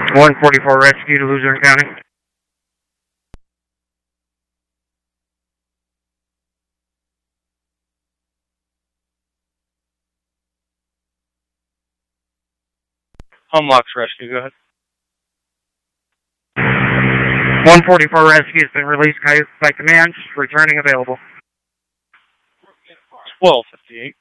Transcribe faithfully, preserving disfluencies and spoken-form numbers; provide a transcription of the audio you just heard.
one forty-four rescue to Luzerne County. Homelocks rescue, go ahead. one forty-four rescue has been released by command, returning available. twelve fifty-eight.